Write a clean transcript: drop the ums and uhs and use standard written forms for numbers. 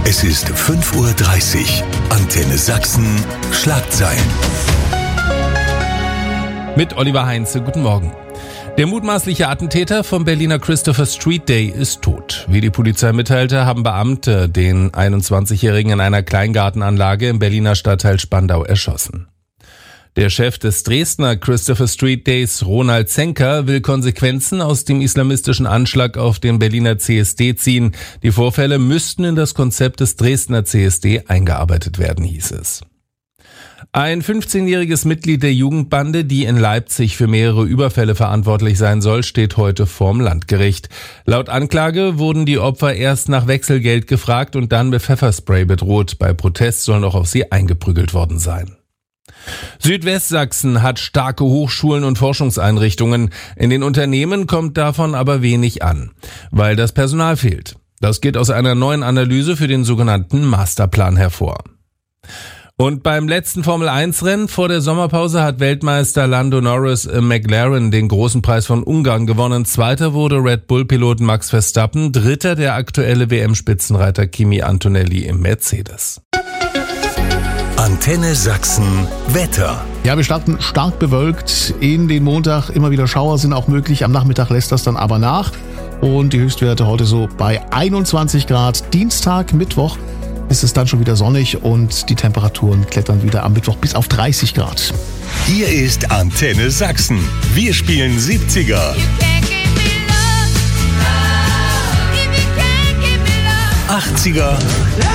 Es ist 5:30 Uhr. Antenne Sachsen. Schlagzeilen. Mit Oliver Heinze, guten Morgen. Der mutmaßliche Attentäter vom Berliner Christopher Street Day ist tot. Wie die Polizei mitteilte, haben Beamte den 21-Jährigen in einer Kleingartenanlage im Berliner Stadtteil Spandau erschossen. Der Chef des Dresdner Christopher Street Days, Ronald Zenker, will Konsequenzen aus dem islamistischen Anschlag auf den Berliner CSD ziehen. Die Vorfälle müssten in das Konzept des Dresdner CSD eingearbeitet werden, hieß es. Ein 15-jähriges Mitglied der Jugendbande, die in Leipzig für mehrere Überfälle verantwortlich sein soll, steht heute vorm Landgericht. Laut Anklage wurden die Opfer erst nach Wechselgeld gefragt und dann mit Pfefferspray bedroht. Bei Protest soll noch auf sie eingeprügelt worden sein. Südwestsachsen hat starke Hochschulen und Forschungseinrichtungen. In den Unternehmen kommt davon aber wenig an, weil das Personal fehlt. Das geht aus einer neuen Analyse für den sogenannten Masterplan hervor. Und beim letzten Formel-1-Rennen vor der Sommerpause hat Weltmeister Lando Norris im McLaren den großen Preis von Ungarn gewonnen. Zweiter wurde Red Bull-Pilot Max Verstappen, dritter der aktuelle WM-Spitzenreiter Kimi Antonelli im Mercedes. Antenne Sachsen Wetter. Ja, wir starten stark bewölkt in den Montag. Immer wieder Schauer sind auch möglich. Am Nachmittag lässt das dann aber nach. Und die Höchstwerte heute so bei 21 Grad. Dienstag, Mittwoch ist es dann schon wieder sonnig und die Temperaturen klettern wieder am Mittwoch bis auf 30 Grad. Hier ist Antenne Sachsen. Wir spielen 70er, 80er